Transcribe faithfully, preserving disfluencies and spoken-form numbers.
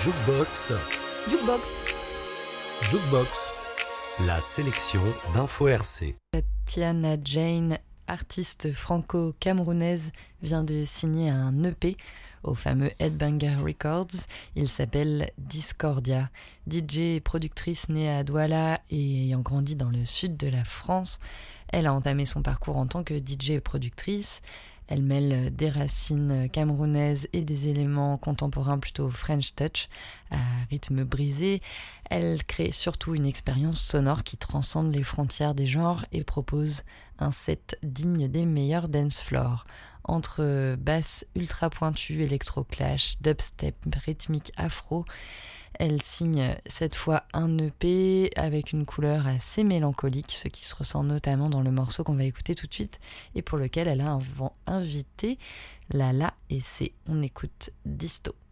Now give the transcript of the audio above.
Jukebox, Jukebox. Jukebox, la sélection d'Info R C. Tatiana Jane, artiste franco-camerounaise, vient de signer un E P au fameux Headbanger Records. Il s'appelle Discordia. D J et productrice née à Douala et ayant grandi dans le sud de la France, elle a entamé son parcours en tant que D J et productrice. Elle mêle des racines camerounaises et des éléments contemporains plutôt French touch, à rythme brisé. Elle crée surtout une expérience sonore qui transcende les frontières des genres et propose un set digne des meilleurs dance floors. Entre basse ultra pointue, électro-clash, dubstep, rythmique afro, elle signe cette fois un E P avec une couleur assez mélancolique, ce qui se ressent notamment dans le morceau qu'on va écouter tout de suite et pour lequel elle a invité Lala et c'est on écoute Disto.